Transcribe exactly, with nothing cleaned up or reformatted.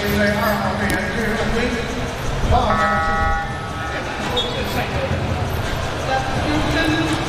位二号队员确认归，八号